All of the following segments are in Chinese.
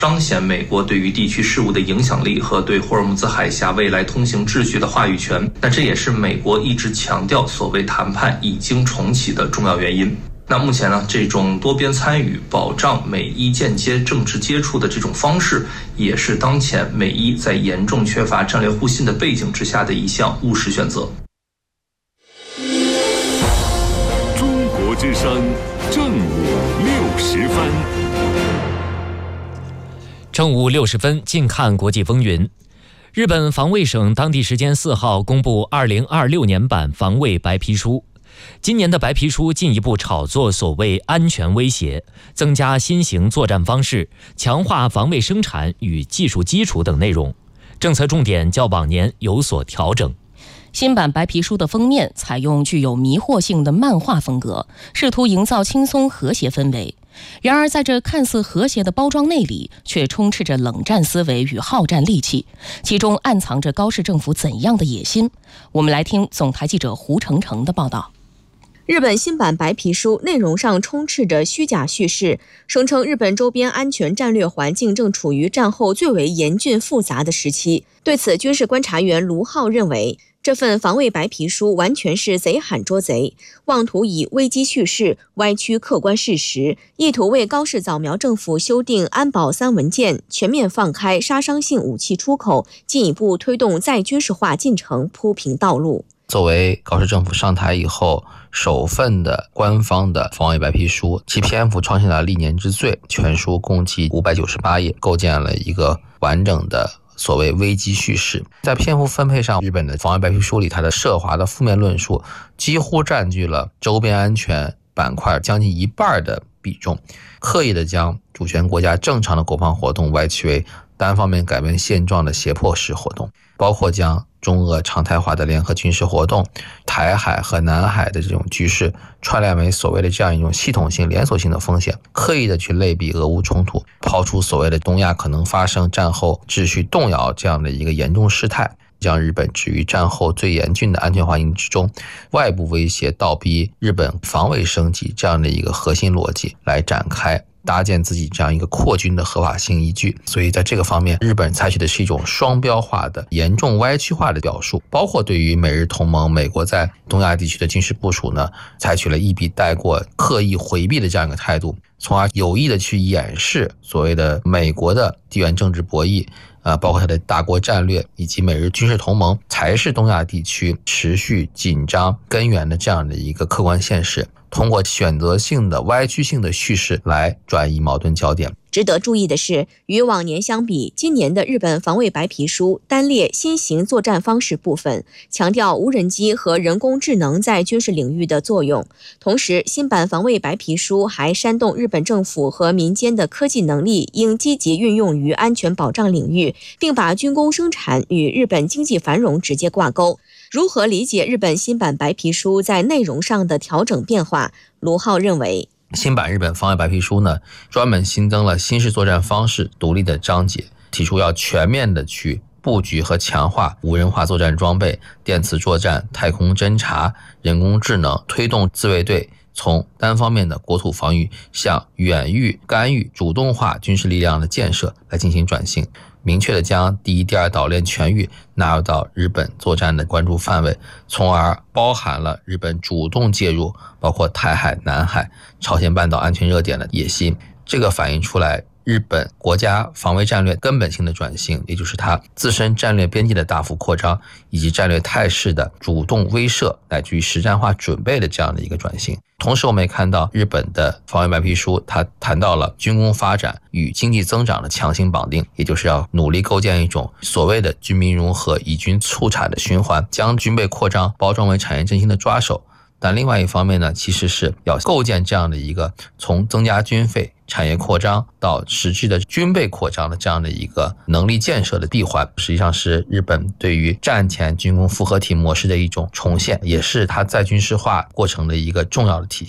彰显美国对于地区事务的影响力和对霍尔木兹海峡未来通行秩序的话语权。那这也是美国一直强调所谓谈判已经重启的重要原因。那目前呢，这种多边参与、保障美伊间接政治接触的这种方式，也是当前美伊在严重缺乏战略互信的背景之下的一项务实选择。 中国之声正午60分。 正午60分，近看国际风云。日本防卫省当地时间4号公布2026年版防卫白皮书。今年的白皮书进一步炒作所谓安全威胁，增加新型作战方式，强化防卫生产与技术基础等内容，政策重点较往年有所调整。 新版白皮书的封面采用具有迷惑性的漫画风格，试图营造轻松和谐氛围。然而在这看似和谐的包装内里，却充斥着冷战思维与好战戾气，其中暗藏着高市政府怎样的野心？我们来听总台记者胡成成的报道。 日本新版白皮书内容上充斥着虚假叙事，声称日本周边安全战略环境正处于战后最为严峻复杂的时期。对此，军事观察员卢浩认为，这份防卫白皮书完全是贼喊捉贼，妄图以危机叙事歪曲客观事实，意图为高市早苗政府修订安保3文件、全面放开杀伤性武器出口，进一步推动再军事化进程铺平道路。 作为高市政府上台以后首份的官方的防卫白皮书，其篇幅创下了历年之最，全书共计598页，构建了一个完整的所谓危机叙事。在篇幅分配上，日本的防卫白皮书里，它的涉华的负面论述几乎占据了周边安全板块将近一半的比重，刻意的将主权国家正常的国防活动歪曲为单方面改变现状的胁迫式活动，包括将中俄常态化的联合军事活动、台海和南海的这种局势串联为所谓的这样一种系统性连锁性的风险，刻意的去类比俄乌冲突，抛出所谓的东亚可能发生战后秩序动摇这样的一个严重事态，将日本置于战后最严峻的安全环境之中，外部威胁倒逼日本防卫升级这样的一个核心逻辑来展开搭建自己这样一个扩军的合法性依据。所以在这个方面，日本采取的是一种双标化的严重歪曲化的表述，包括对于美日同盟美国在东亚地区的军事部署呢，采取了一笔带过刻意回避的这样一个态度，从而有意的去掩饰所谓的美国的地缘政治博弈，包括它的大国战略以及美日军事同盟才是东亚地区持续紧张根源的这样的一个客观现实，通过选择性的歪曲性的叙事来转移矛盾焦点。 值得注意的是，与往年相比，今年的日本防卫白皮书单列新型作战方式部分，强调无人机和人工智能在军事领域的作用。同时，新版防卫白皮书还煽动日本政府和民间的科技能力应积极运用于安全保障领域，并把军工生产与日本经济繁荣直接挂钩。如何理解日本新版白皮书在内容上的调整变化？卢浩认为， 新版日本防卫白皮书呢，专门新增了新式作战方式独立的章节，提出要全面的去布局和强化无人化作战装备、电磁作战、太空侦察、人工智能，推动自卫队从单方面的国土防御向远域干预主动化军事力量的建设来进行转型，明确的将第一、第二岛链全域纳入到日本作战的关注范围，从而包含了日本主动介入包括台海、南海、朝鲜半岛安全热点的野心。这个反映出来日本国家防卫战略根本性的转型，也就是它自身战略边界的大幅扩张，以及战略态势的主动威慑乃至于实战化准备的这样的一个转型。同时我们也看到日本的防卫白皮书，它谈到了军工发展与经济增长的强行绑定，也就是要努力构建一种所谓的军民融合、以军促产的循环，将军备扩张包装为产业振兴的抓手。但另外一方面呢，其实是要构建这样的一个从增加军费、产业扩张到实质的军备扩张的这样的一个能力建设的闭环，实际上是日本对于战前军工复合体模式的一种重现，也是它再军事化过程的一个重要的体现。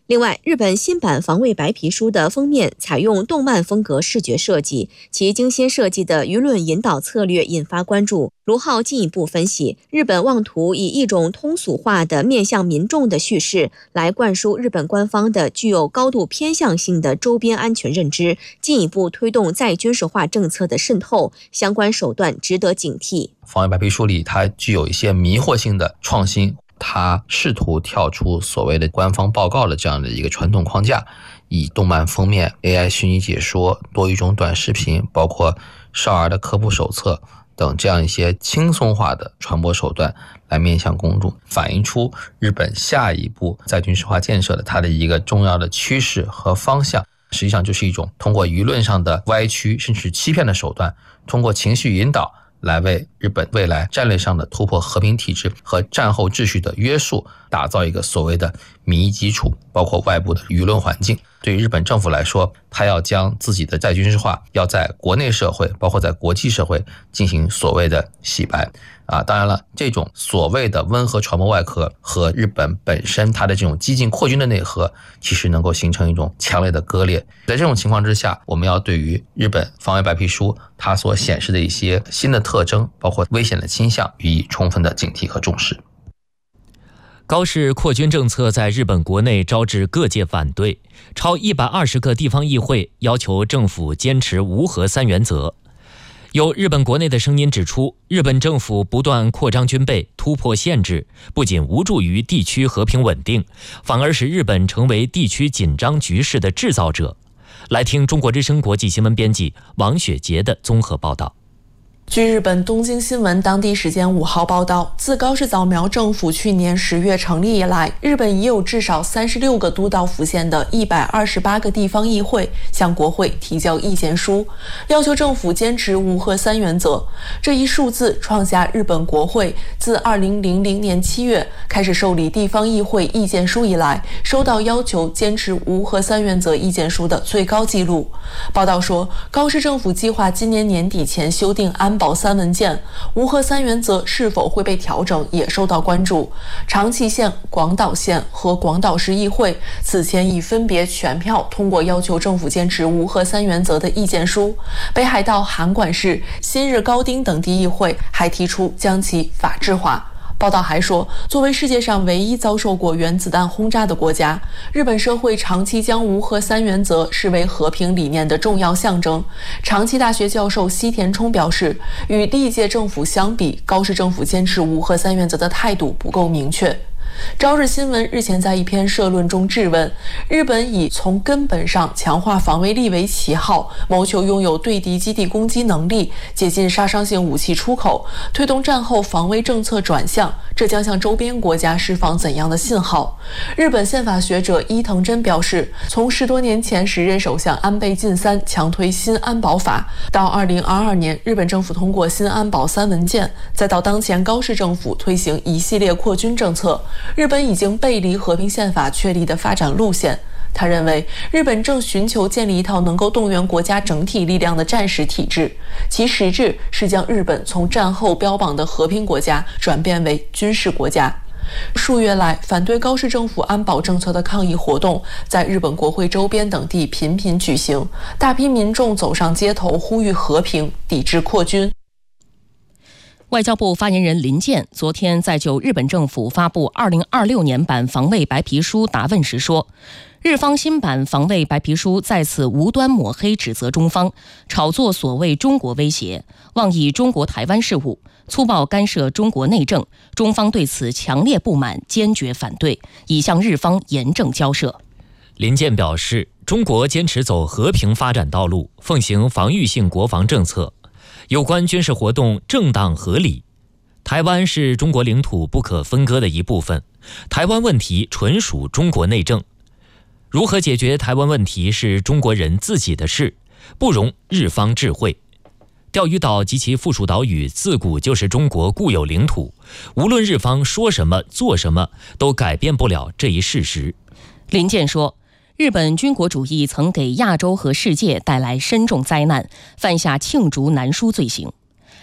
另外，日本新版防卫白皮书的封面采用动漫风格视觉设计，其精心设计的舆论引导策略引发关注。卢浩进一步分析，日本妄图以一种通俗化的面向民众的叙事来灌输日本官方的具有高度偏向性的周边安全认知，进一步推动再军事化政策的渗透，相关手段值得警惕。 防卫白皮书里它具有一些迷惑性的创新，它试图跳出所谓的官方报告的这样的一个传统框架，以动漫封面、AI 虚拟解说、多语种短视频，包括少儿的科普手册等这样一些轻松化的传播手段来面向公众，反映出日本下一步在军事化建设的它的一个重要的趋势和方向。实际上就是一种通过舆论上的歪曲甚至欺骗的手段，通过情绪引导来为日本未来战略上的突破和平体制和战后秩序的约束打造一个所谓的民意基础，包括外部的舆论环境。对于日本政府来说，他要将自己的再军事化要在国内社会包括在国际社会进行所谓的洗白当然了，这种所谓的温和传播外壳和日本本身它的这种激进扩军的内核其实能够形成一种强烈的割裂。在这种情况之下，我们要对于日本防卫白皮书它所显示的一些新的特征包括危险的倾向予以充分的警惕和重视。 高市扩军政策在日本国内招致各界反对，超120个地方议会要求政府坚持无核三原则。有日本国内的声音指出，日本政府不断扩张军备、突破限制，不仅无助于地区和平稳定，反而使日本成为地区紧张局势的制造者。来听中国之声国际新闻编辑王雪杰的综合报道。 据日本东京新闻当地时间5号报道，自高市早苗政府去年10月成立以来，日本已有至少36个都道府县的128个地方议会向国会提交意见书，要求政府坚持无核三原则。这一数字创下日本国会自2000年7月开始受理地方议会意见书以来，收到要求坚持无核三原则意见书的最高纪录。报道说，高市政府计划今年年底前修订安保三文件，无核三原则是否会被调整也受到关注。长崎县、广岛县和广岛市议会此前已分别全票通过要求政府坚持无核三原则的意见书。北海道函馆市、新日高町等地议会还提出将其法制化。报道还说，作为世界上唯一遭受过原子弹轰炸的国家，日本社会长期将无核三原则视为和平理念的重要象征。长崎大学教授西田冲表示，与历届政府相比，高市政府坚持无核三原则的态度不够明确。朝日新闻日前在一篇社论中质问，日本以从根本上强化防卫力为旗号，谋求拥有对敌基地攻击能力，解禁杀伤性武器出口，推动战后防卫政策转向，这将向周边国家释放怎样的信号？日本宪法学者伊藤真表示，从10多年前时任首相安倍晋三强推新安保法，到2022年日本政府通过新安保三文件，再到当前高市政府推行一系列扩军政策，日本已经背离和平宪法确立的发展路线。他认为，日本正寻求建立一套能够动员国家整体力量的战时体制，其实质是将日本从战后标榜的和平国家转变为军事国家。数月来，反对高市政府安保政策的抗议活动在日本国会周边等地频频举行，大批民众走上街头呼吁和平，抵制扩军。 外交部发言人林健昨天在就日本政府发布2026年版防卫白皮书答问时说，日方新版防卫白皮书在此无端抹黑指责中方，炒作所谓中国威胁，妄议中国台湾事务，粗暴干涉中国内政，中方对此强烈不满，坚决反对，已向日方严正交涉。 林健表示，中国坚持走和平发展道路，奉行防御性国防政策，有关军事活动正当合理。台湾是中国领土不可分割的一部分，台湾问题纯属中国内政，如何解决台湾问题是中国人自己的事，不容日方智慧。钓鱼岛及其附属岛屿自古就是中国固有领土，无论日方说什么做什么，都改变不了这一事实。 林健说，日本军国主义曾给亚洲和世界带来深重灾难，犯下罄竹难书罪行。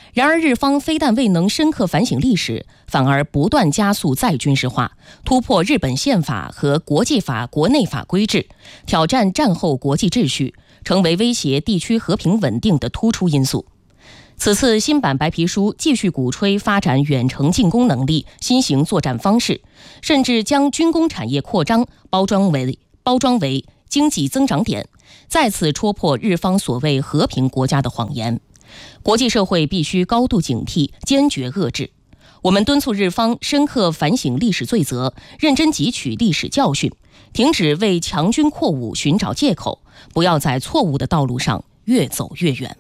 然而，日方非但未能深刻反省历史，反而不断加速再军事化，突破日本宪法和国际法、国内法规制，挑战战后国际秩序，成为威胁地区和平稳定的突出因素。此次新版白皮书继续鼓吹发展远程进攻能力、新型作战方式，甚至将军工产业扩张包装为经济增长点，再次戳破日方所谓和平国家的谎言。国际社会必须高度警惕，坚决遏制。我们敦促日方深刻反省历史罪责，认真汲取历史教训，停止为强军扩武寻找借口，不要在错误的道路上越走越远。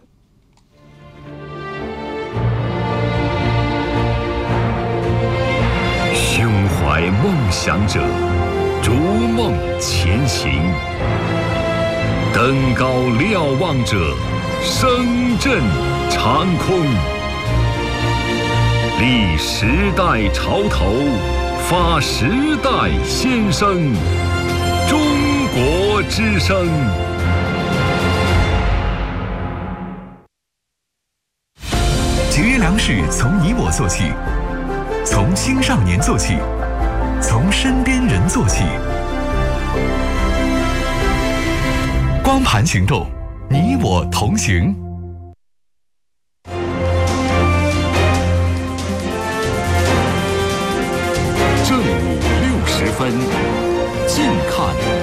胸怀梦想者，逐梦前行；登高瞭望者，声震长空。立时代潮头，发时代先声。中国之声。 节约粮食从你我做起，从青少年做起，从身边人做起。光盘行动，你我同行。 正午60分，近看